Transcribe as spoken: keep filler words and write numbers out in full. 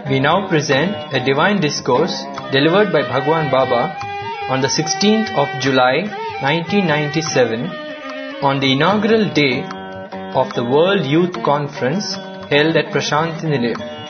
We now present a divine discourse delivered by Bhagwan Baba on the sixteenth of July nineteen ninety-seven on the inaugural day of the World Youth Conference held at Prashanti Nilayam.